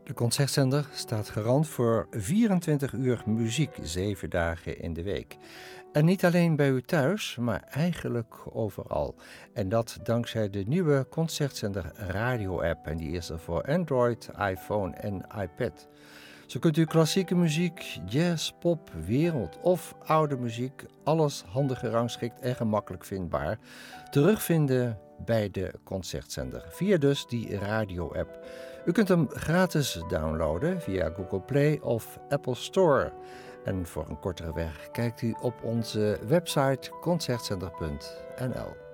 De Concertzender staat garant voor 24 uur muziek, 7 dagen in de week. En niet alleen bij u thuis, maar eigenlijk overal. En dat dankzij de nieuwe Concertzender radio-app. En die is er voor Android, iPhone en iPad. Zo kunt u klassieke muziek, jazz, pop, wereld of oude muziek, alles handig gerangschikt en gemakkelijk vindbaar, terugvinden bij de Concertzender. Via dus die radio-app. U kunt hem gratis downloaden via Google Play of Apple Store. En voor een kortere weg kijkt u op onze website concertzender.nl.